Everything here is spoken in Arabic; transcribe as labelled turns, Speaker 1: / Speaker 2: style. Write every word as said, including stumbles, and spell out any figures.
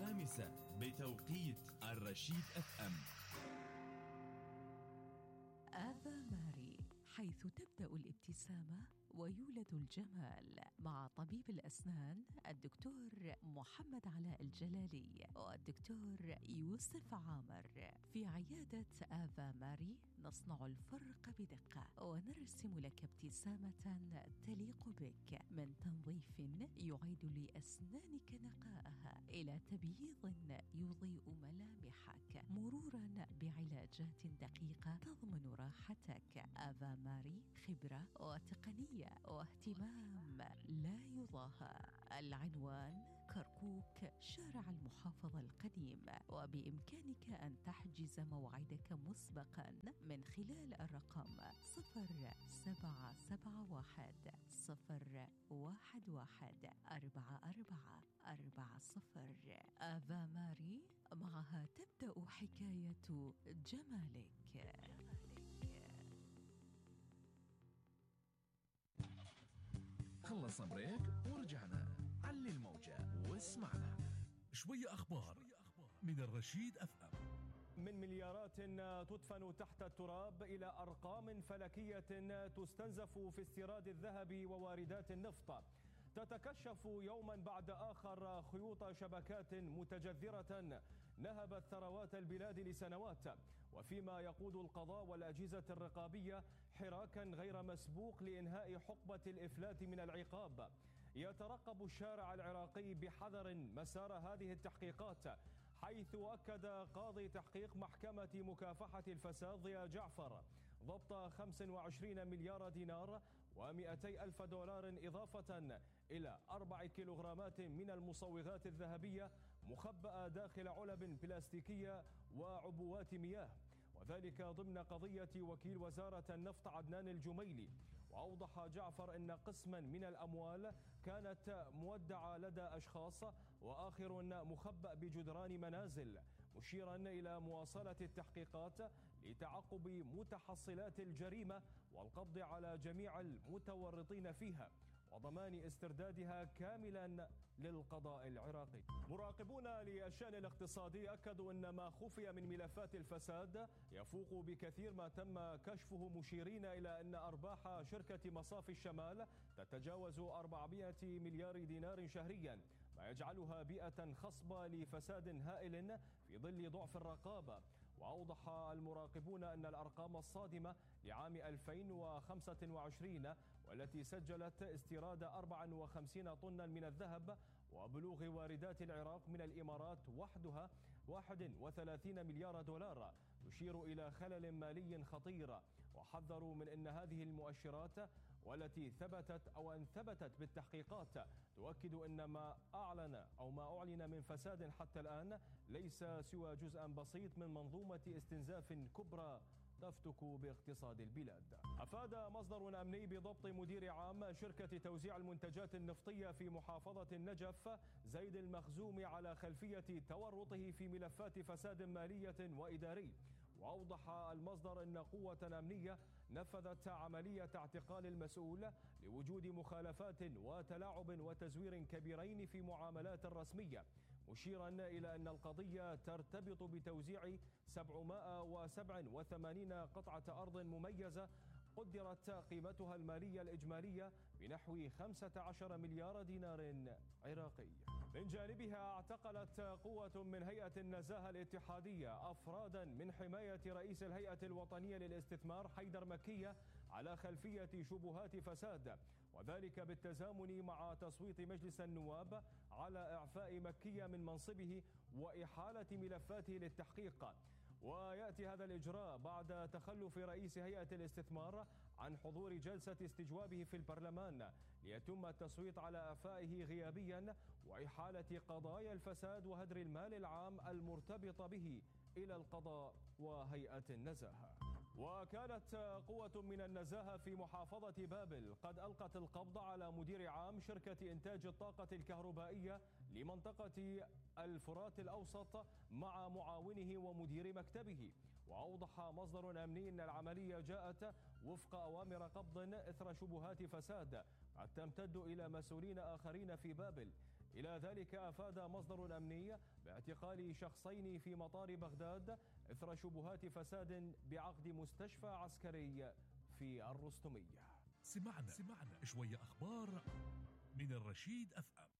Speaker 1: الخامسة بتوقيت الرشيد اف ام.
Speaker 2: آفا ماري، حيث تبدأ الابتسامة ويولد الجمال، مع طبيب الأسنان الدكتور محمد علاء الجلالي والدكتور يوسف عامر. في عيادة آفا ماري نصنع الفرق بدقة ونرسم لك ابتسامة تليق بك، من تنظيف يعيد لأسنانك نقاءها إلى تبييض يضيء ملامحك، مرورا بعلاجات دقيقة تضمن راحتك. آفا ماري خبرة وتقنية واهتمام لا يضاهى. العنوان كركوك، شارع المحافظة القديم، وبإمكانك أن تحجز موعدك مسبقا من خلال الرقم صفر سبعة سبعة واحد صفر واحد واحد أربعة أربعة أربعة صفر. آفا ماري، معها تبدأ حكاية جمالك.
Speaker 3: خلصنا بريك ورجعنا. علي الموجة واسمعنا
Speaker 4: شوية أخبار من الرشيد أف أم.
Speaker 5: من مليارات تدفن تحت التراب إلى أرقام فلكية تستنزف في استيراد الذهب وواردات النفط. تتكشف يوما بعد آخر خيوط شبكات متجذرة نهبت ثروات البلاد لسنوات، وفيما يقود القضاء والأجهزة الرقابية حراكا غير مسبوق لإنهاء حقبة الإفلات من العقاب. يترقب الشارع العراقي بحذر مسار هذه التحقيقات، حيث أكد قاضي تحقيق محكمة مكافحة الفساد ضياء جعفر ضبط خمسة وعشرين مليار دينار ومئتي ألف دولار إضافة إلى أربع كيلوغرامات من المصوغات الذهبية مخبأة داخل علب بلاستيكية وعبوات مياه، وذلك ضمن قضية وكيل وزارة النفط عدنان الجميلي. وأوضح جعفر أن قسما من الأموال كانت مودعة لدى أشخاص وآخر مخبأ بجدران منازل، مشيرا إلى مواصلة التحقيقات لتعقب متحصلات الجريمة والقبض على جميع المتورطين فيها وضمان استردادها كاملا للقضاء العراقي. مراقبون للشأن الاقتصادي أكدوا أن ما خفي من ملفات الفساد يفوق بكثير ما تم كشفه، مشيرين إلى أن أرباح شركة مصافي الشمال تتجاوز أربعمئة مليار دينار شهريا، ما يجعلها بيئة خصبة لفساد هائل في ظل ضعف الرقابة. وأوضح المراقبون أن الأرقام الصادمة لعام ألفين وخمسة وعشرين والتي سجلت استيراد أربعة وخمسين طنا من الذهب وبلوغ واردات العراق من الإمارات وحدها واحد وثلاثين مليار دولار تشير إلى خلل مالي خطير. وحذروا من أن هذه المؤشرات والتي ثبتت أو أن ثبتت بالتحقيقات تؤكد أن ما أعلن أو ما أعلن من فساد حتى الآن ليس سوى جزءا بسيط من منظومة استنزاف كبرى تفتك باقتصاد البلاد. أفاد مصدر أمني بضبط مدير عام شركة توزيع المنتجات النفطية في محافظة النجف زيد المخزومي على خلفية تورطه في ملفات فساد مالية وإداري. وأوضح المصدر أن قوة أمنية نفذت عملية اعتقال المسؤول لوجود مخالفات وتلاعب وتزوير كبيرين في معاملات رسمية، مشيرا إلى أن القضية ترتبط بتوزيع سبعمئة وسبعة وثمانين قطعة أرض مميزة قدرت قيمتها المالية الإجمالية بنحو خمسة عشر مليار دينار عراقي. من جانبها اعتقلت قوة من هيئة النزاهة الاتحادية أفرادا من حماية رئيس الهيئة الوطنية للاستثمار حيدر مكية على خلفية شبهات فساد، وذلك بالتزامن مع تصويت مجلس النواب على إعفاء مكية من منصبه وإحالة ملفاته للتحقيق. ويأتي هذا الإجراء بعد تخلف رئيس هيئة الاستثمار عن حضور جلسة استجوابه في البرلمان ليتم التصويت على إعفائه غيابيا وإحالة قضايا الفساد وهدر المال العام المرتبطة به إلى القضاء وهيئة النزاهة. وكانت قوة من النزاهة في محافظة بابل قد ألقت القبض على مدير عام شركة إنتاج الطاقة الكهربائية لمنطقة الفرات الأوسط مع معاونه ومدير مكتبه. وأوضح مصدر أمني أن العملية جاءت وفق أوامر قبض إثر شبهات فساد قد تمتد إلى مسؤولين آخرين في بابل، إلى ذلك أفاد مصدر أمني باعتقال شخصين في مطار بغداد إثر شبهات فساد بعقد مستشفى عسكري في الرستمية.
Speaker 4: سمعنا سمعنا شوية أخبار من الرشيد أف أم.